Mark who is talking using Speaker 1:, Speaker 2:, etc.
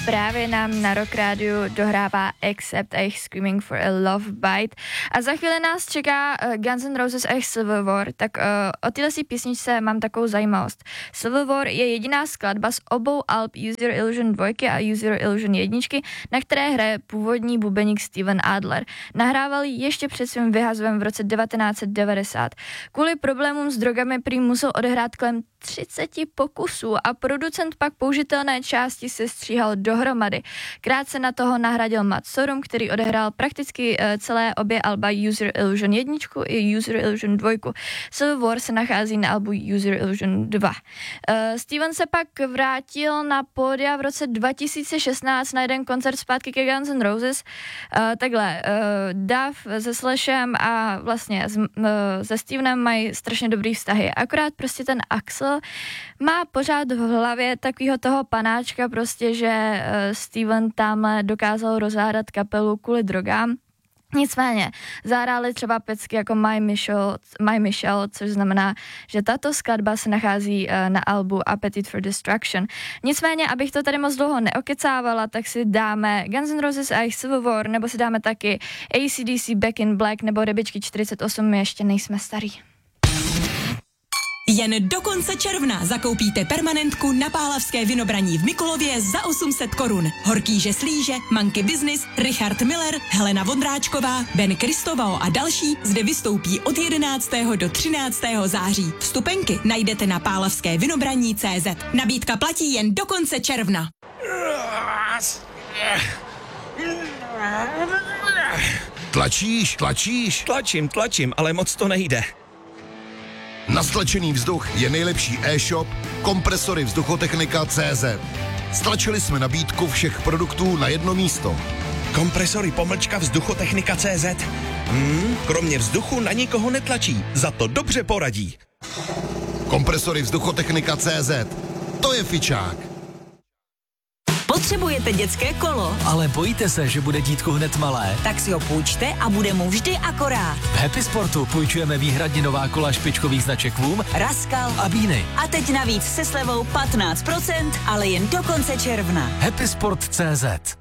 Speaker 1: právě nám na Rock rádiu dohrává Accept a jejich Screaming for a Love Bite. A za chvíli nás čeká Guns N' Roses a jejich Civil War, tak o téhle písničce mám takovou zajímavost. Civil War je jediná skladba z obou alb Use Your Illusion 2 a Use Your Illusion 1, na které hraje původní bubeník Steven Adler. Nahrával ji ještě před svým vyhazem v roce 1990. Kvůli problémům s drogami prý musel odehrát kolem 30 pokusů a producent pak použitelné části se stříhal dohromady. Krátce na toho nahradil Matt Sorum, který odehrál prakticky celé obě alba Use Your Illusion 1 i Use Your Illusion 2. Civil War se nachází na albu Use Your Illusion 2. Steven se pak vrátil na pódia v roce 2016 na jeden koncert zpátky ke Guns N' Roses. Duff se Slashem a vlastně se Stevenem mají strašně dobrý vztahy. Akorát prostě ten Axl má pořád v hlavě takovýho toho panáčka prostě, že Steven tamhle dokázal rozhádat kapelu kvůli drogám. Nicméně, zahráli třeba pecky jako My Michelle, což znamená, že tato skladba se nachází na albu Appetite for Destruction. Nicméně, abych to tady moc dlouho neokecávala, tak si dáme Guns N' Roses a jejich Civil War, nebo si dáme taky AC/DC Back in Black, nebo Rybičky 48, my ještě nejsme starý.
Speaker 2: Jen do konce června zakoupíte permanentku na Pálavské Vinobraní v Mikulově za 800 korun. Horkýže Slíže, Monkey Business, Richard Miller, Helena Vondráčková, Ben Kristovao a další zde vystoupí od 11. do 13. září. Vstupenky najdete na pálavskévinobraní.cz. Nabídka platí jen do konce června.
Speaker 3: Tlačíš?
Speaker 4: Tlačím, ale moc to nejde.
Speaker 3: Na stlačený vzduch je nejlepší e-shop Kompresory Vzduchotechnika.cz. Stlačili jsme nabídku všech produktů na jedno místo.
Speaker 4: Kompresory Vzduchotechnika.cz. Kromě vzduchu na nikoho netlačí, za to dobře poradí.
Speaker 3: Kompresory Vzduchotechnika.cz. To je fičák.
Speaker 2: Potřebujete dětské kolo?
Speaker 5: Ale bojíte se, že bude dítko hned malé?
Speaker 2: Tak si ho půjčte a bude mu vždy akorát.
Speaker 5: V Happy Sportu půjčujeme výhradně nová kola špičkových značek Voom,
Speaker 2: Raskal
Speaker 5: a Bíny.
Speaker 2: A teď navíc se slevou 15%, ale jen do konce června.
Speaker 5: Happysport.cz